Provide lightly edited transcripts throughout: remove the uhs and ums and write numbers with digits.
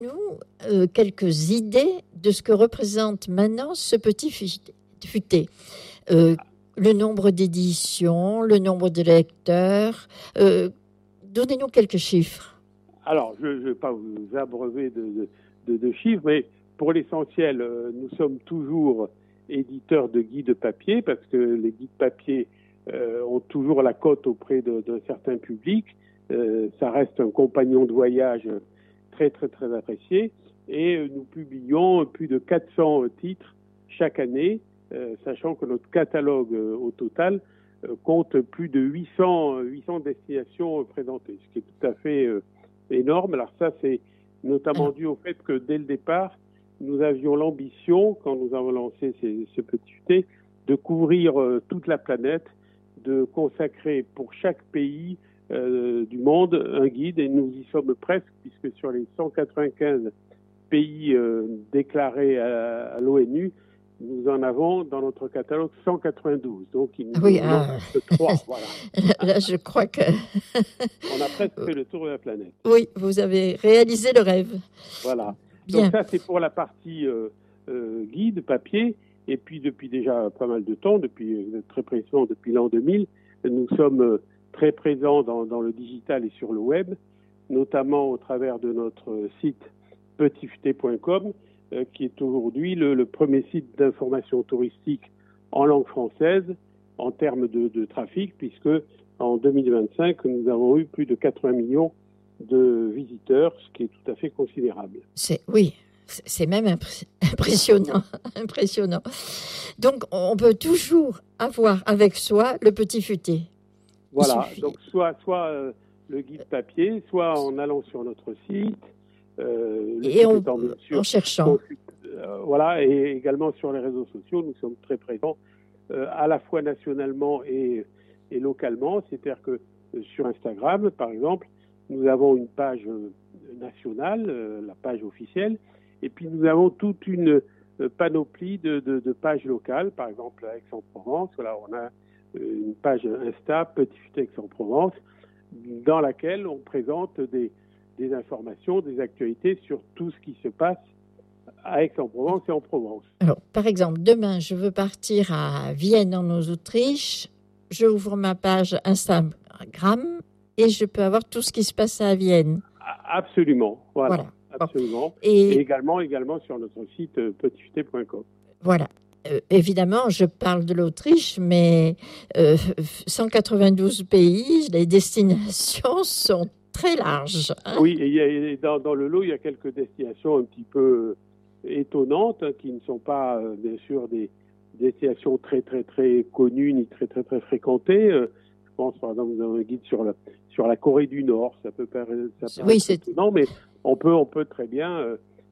Nous, quelques idées de ce que représente maintenant ce petit futé. Euh, le nombre d'éditions, le nombre de lecteurs. Donnez-nous quelques chiffres. Alors, je ne vais pas vous abreuver de chiffres, mais pour l'essentiel, nous sommes toujours éditeurs de guides papier parce que les guides papier ont toujours la cote auprès d'un certain public. Ça reste un compagnon de voyage très, très, très apprécié. Et nous publions plus de 400 titres chaque année, sachant que notre catalogue au total compte plus de 800 destinations présentées, ce qui est tout à fait énorme. Alors ça, c'est notamment dû au fait que dès le départ, nous avions l'ambition, quand nous avons lancé ce petit UT, de couvrir toute la planète, de consacrer pour chaque pays du monde un guide, et nous y sommes presque, puisque sur les 195 pays déclarés à l'ONU, nous en avons dans notre catalogue 192. Donc, il nous en reste 3. Voilà. Là, je crois que... On a presque fait le tour de la planète. Oui, vous avez réalisé le rêve. Voilà. Bien. Donc ça, c'est pour la partie guide, papier. Et puis, depuis déjà pas mal de temps, très précisément depuis l'an 2000, nous sommes très présents dans le digital et sur le web, notamment au travers de notre site petitfuté.com, qui est aujourd'hui le premier site d'information touristique en langue française en termes de trafic, puisque en 2025, nous avons eu plus de 80 millions de visiteurs, ce qui est tout à fait considérable. Oui, c'est même impressionnant. Impressionnant. Donc, on peut toujours avoir avec soi le petit futé. Voilà, donc soit le guide papier, soit en allant sur notre site, en cherchant. Voilà, et également sur les réseaux sociaux, nous sommes très présents à la fois nationalement et localement. C'est-à-dire que sur Instagram, par exemple, nous avons une page nationale, la page officielle, et puis nous avons toute une panoplie de pages locales, par exemple à Aix-en-Provence. Voilà, on a une page Insta, Petit Futé Aix-en-Provence, dans laquelle on présente des informations, des actualités sur tout ce qui se passe à Aix-en-Provence et en Provence. Alors, par exemple, demain, je veux partir à Vienne, en Autriche. Je ouvre ma page Instagram et je peux avoir tout ce qui se passe à Vienne. Absolument, voilà. Absolument. Bon. Et également sur notre site petitfuté.com. Voilà. Évidemment, je parle de l'Autriche, mais 192 pays, les destinations sont très larges. Hein. Oui, et dans le lot, il y a quelques destinations un petit peu étonnantes, qui ne sont pas, bien sûr, des destinations très, très, très connues ni très, très, très fréquentées. Je pense, par exemple, vous avez un guide sur la Corée du Nord. Ça peut paraître étonnant, mais on peut très bien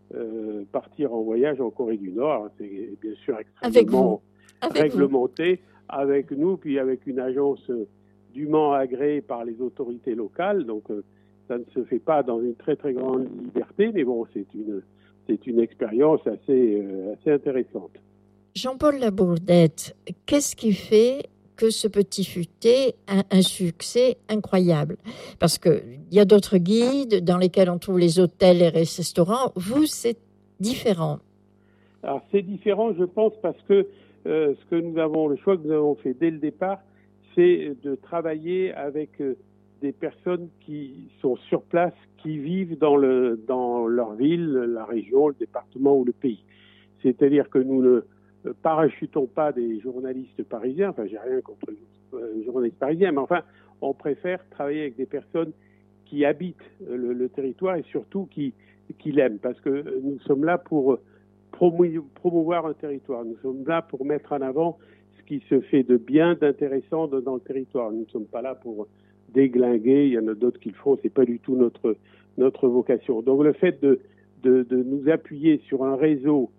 partir en voyage en Corée du Nord. C'est bien sûr extrêmement réglementé avec nous, puis avec une agence dûment agréée par les autorités locales. Donc, ça ne se fait pas dans une très, très grande liberté, mais bon, c'est une expérience assez intéressante. Jean-Paul Labourdette, qu'est-ce qui fait que ce petit futé a un succès incroyable? Parce qu'il y a d'autres guides dans lesquels on trouve les hôtels et les restaurants. Vous, c'est différent. Alors, c'est différent, je pense, parce que le choix que nous avons fait dès le départ, c'est de travailler avec des personnes qui sont sur place, qui vivent dans leur ville, la région, le département ou le pays. C'est-à-dire que nous ne parachutons pas des journalistes parisiens, enfin j'ai rien contre les journalistes parisiens, mais enfin on préfère travailler avec des personnes qui habitent le territoire et surtout qui l'aiment, parce que nous sommes là pour promouvoir un territoire, nous sommes là pour mettre en avant ce qui se fait de bien, d'intéressant dans le territoire. Nous ne sommes pas là pour déglinguer, il y en a d'autres qui le font, c'est pas du tout notre vocation. Donc le fait de nous appuyer sur un réseau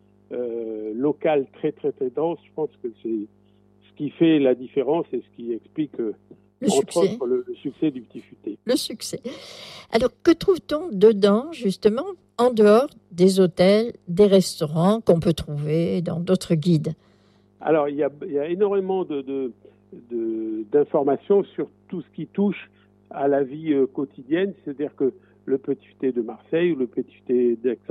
local très très très dense, je pense que c'est ce qui fait la différence et ce qui explique entre autres le succès du petit futé. Le succès. Alors que trouve-t-on dedans justement en dehors des hôtels, des restaurants qu'on peut trouver dans d'autres guides? Alors il y a énormément d'informations sur tout ce qui touche à la vie quotidienne, c'est-à-dire que le petit futé de Marseille ou le petit futé d'Aix